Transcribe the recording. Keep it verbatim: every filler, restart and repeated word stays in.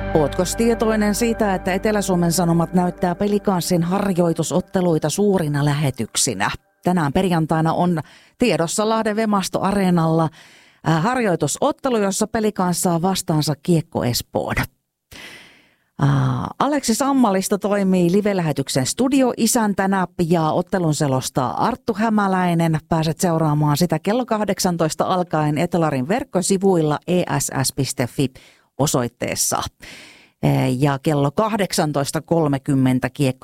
Ootkos tietoinen siitä, että Etelä-Suomen Sanomat näyttää Pelikanssin harjoitusotteluita suurina lähetyksinä? Tänään perjantaina on tiedossa Lahden Vemasto-areenalla harjoitusottelu, jossa Pelikans saa vastaansa Kiekko Espoon. Aleksi Sammalista toimii live-lähetyksen studioisäntänä ja ottelun selostaa Arttu Hämäläinen. Pääset seuraamaan sitä kello kahdeksantoista alkaen Etelarin verkkosivuilla e s s piste f i osoitteessa. Ja kello kahdeksantoista kolmekymmentä Kiekko